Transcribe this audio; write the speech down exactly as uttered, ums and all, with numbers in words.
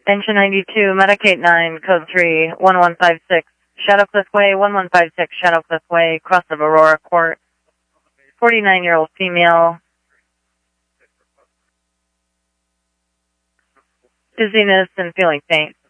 Engine ninety-two, Medicate nine, code three, one one five six, Shadow Cliff Way, one one five six, Shadow Cliff Way, cross of Aurora Court, forty-nine-year-old female, dizziness and feeling faint.